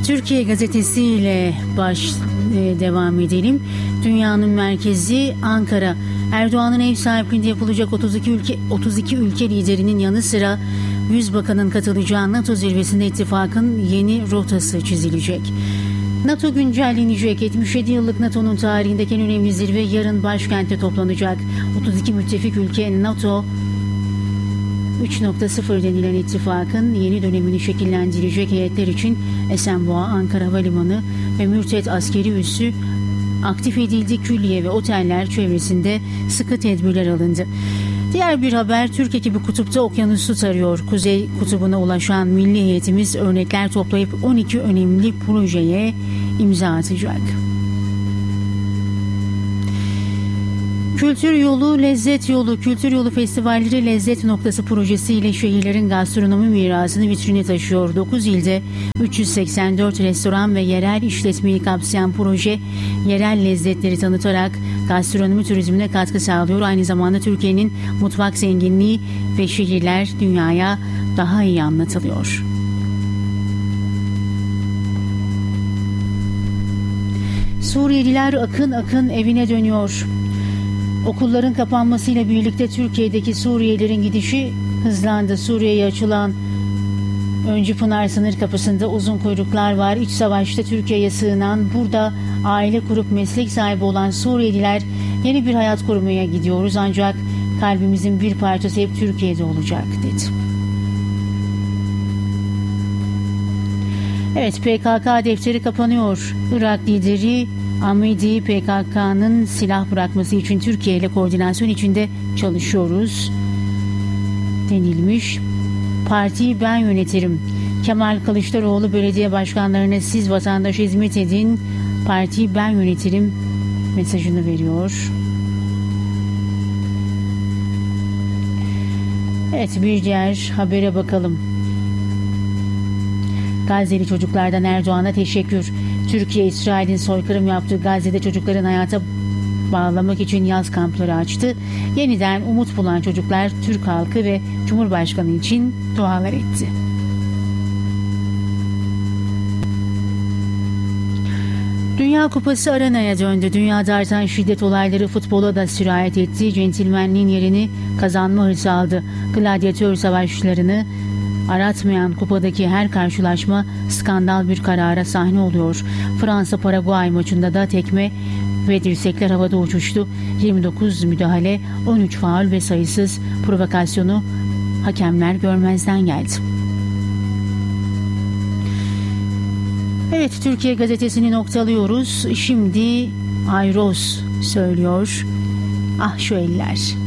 Türkiye Gazetesi ile devam edelim. Dünyanın merkezi Ankara. Erdoğan'ın ev sahipliğinde yapılacak 32 ülke liderinin yanı sıra 100 bakanın katılacağı NATO zirvesinde ittifakın yeni rotası çizilecek. NATO güncellenecek. 77 yıllık NATO'nun tarihindeki en önemli zirve yarın başkentte toplanacak. 32 müttefik ülke NATO 3.0 denilen ittifakın yeni dönemini şekillendirecek heyetler için Esenboğa, Ankara Havalimanı ve Mürtet askeri üssü aktif edildi. Külliye ve oteller çevresinde sıkı tedbirler alındı. Diğer bir haber, Türk ekibi kutupta okyanusu tarıyor. Kuzey kutubuna ulaşan milli heyetimiz örnekler toplayıp 12 önemli projeye imza atacak. Kültür Yolu, Lezzet Yolu, Kültür Yolu Festivalleri Lezzet Noktası projesiyle şehirlerin gastronomi mirasını vitrine taşıyor. 9 ilde 384 restoran ve yerel işletmeyi kapsayan proje, yerel lezzetleri tanıtarak gastronomi turizmine katkı sağlıyor. Aynı zamanda Türkiye'nin mutfak zenginliği ve şehirler dünyaya daha iyi anlatılıyor. Suriyeliler akın akın evine dönüyor. Okulların kapanmasıyla birlikte Türkiye'deki Suriyelilerin gidişi hızlandı. Suriye'ye açılan Öncü Pınar sınır kapısında uzun kuyruklar var. İç savaşta Türkiye'ye sığınan, burada aile kurup meslek sahibi olan Suriyeliler yeni bir hayat kurmaya gidiyoruz ancak kalbimizin bir parçası hep Türkiye'de olacak dedi. Evet, PKK defteri kapanıyor. Irak lideri Amidi PKK'nın silah bırakması için Türkiye ile koordinasyon içinde çalışıyoruz denilmiş. Partiyi ben yönetirim. Kemal Kılıçdaroğlu belediye başkanlarına siz vatandaşa hizmet edin, partiyi ben yönetirim mesajını veriyor. Evet, bir diğer habere bakalım. Gazze'li çocuklardan Erdoğan'a teşekkür. Türkiye, İsrail'in soykırım yaptığı Gazze'de çocukların hayata bağlamak için yaz kampları açtı. Yeniden umut bulan çocuklar Türk halkı ve Cumhurbaşkanı için dualar etti. Dünya Kupası arenaya döndü. Dünyada artan şiddet olayları futbola da sirayet etti. Centilmenliğin yerini kazanma hırsı aldı. Gladyatör savaşlarını aratmayan kupadaki her karşılaşma skandal bir karara sahne oluyor. Fransa-Paraguay maçında da tekme ve dirsekler havada uçuştu. 29 müdahale, 13 faul ve sayısız provokasyonu hakemler görmezden geldi. Evet, Türkiye Gazetesi'ni noktalıyoruz. Şimdi Ayros söylüyor. Ah şu eller.